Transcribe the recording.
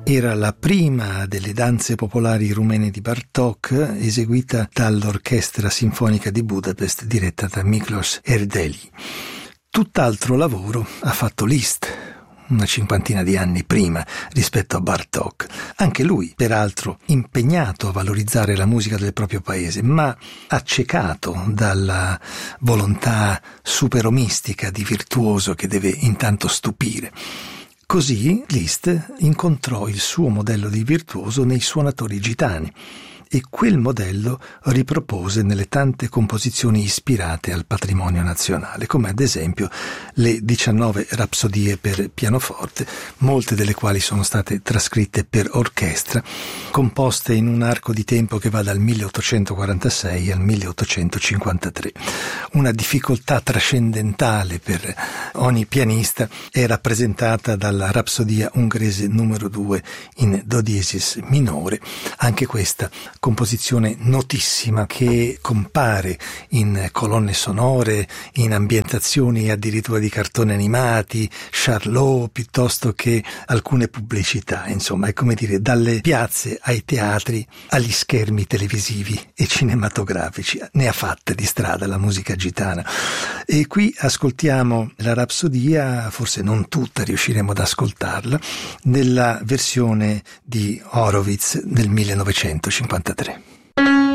Era la prima delle danze popolari rumene di Bartók, eseguita dall'Orchestra Sinfonica di Budapest diretta da Miklós Erdélyi. Tutt'altro lavoro ha fatto Liszt, una cinquantina di anni prima rispetto a Bartók. Anche lui, peraltro, impegnato a valorizzare la musica del proprio paese, ma accecato dalla volontà superomistica di virtuoso che deve intanto stupire. Così Liszt incontrò il suo modello di virtuoso nei suonatori gitani e quel modello ripropose nelle tante composizioni ispirate al patrimonio nazionale, come ad esempio le 19 rapsodie per pianoforte, molte delle quali sono state trascritte per orchestra, composte in un arco di tempo che va dal 1846 al 1853. Una difficoltà trascendentale per ogni pianista è rappresentata dalla rapsodia ungherese numero 2 in do diesis minore, anche questa composizione notissima che compare in colonne sonore, in ambientazioni addirittura di cartoni animati, Charlot, piuttosto che alcune pubblicità. Insomma, è come dire, dalle piazze ai teatri, agli schermi televisivi e cinematografici. Ne ha fatte di strada la musica gitana. E qui ascoltiamo la rapsodia, forse non tutta riusciremo ad ascoltarla, nella versione di Horowitz del 1953.